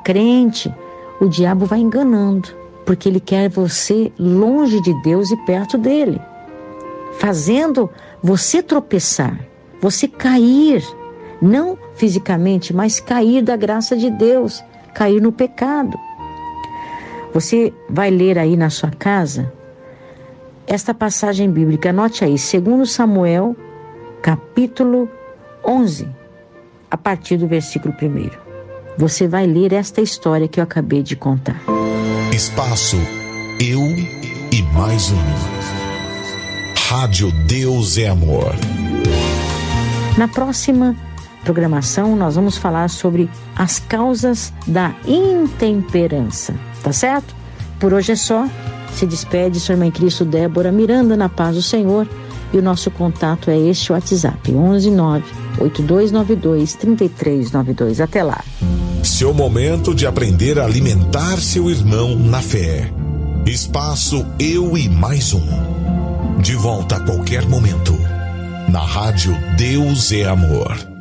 crente, o diabo vai enganando, porque ele quer você longe de Deus e perto dele, fazendo você tropeçar, você cair, não fisicamente, mas cair da graça de Deus, cair no pecado. Você vai ler aí na sua casa esta passagem bíblica, anote aí, 2 Samuel, capítulo 11, a partir do versículo 1. Você vai ler esta história que eu acabei de contar. Espaço Eu e Mais Um. Rádio Deus é Amor. Na próxima programação, nós vamos falar sobre as causas da intemperança, tá certo? Por hoje é só. Se despede sua irmã em Cristo, Débora Miranda, na paz do Senhor. E o nosso contato é este WhatsApp, 119-8292-3392. Até lá. Seu momento de aprender a alimentar seu irmão na fé. Espaço Eu e Mais Um. De volta a qualquer momento. Na Rádio Deus é Amor.